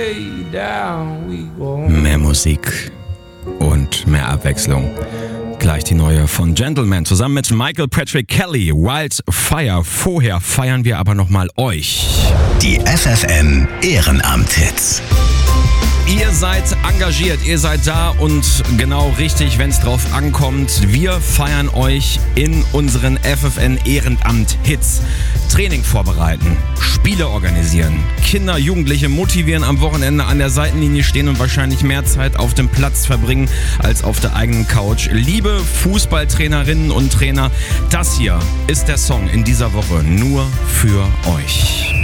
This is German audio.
Mehr Musik und mehr Abwechslung. Gleich die neue von Gentleman zusammen mit Michael Patrick Kelly, Wildfire. Vorher feiern wir aber nochmal euch. Die FFN Ehrenamt-Hits. Ihr seid engagiert, ihr seid da und genau richtig, wenn es drauf ankommt. Wir feiern euch in unseren FFN Ehrenamt-Hits. Training vorbereiten, Spiele organisieren, Kinder, Jugendliche motivieren, am Wochenende an der Seitenlinie stehen und wahrscheinlich mehr Zeit auf dem Platz verbringen als auf der eigenen Couch. Liebe Fußballtrainerinnen und Trainer, das hier ist der Song in dieser Woche nur für euch.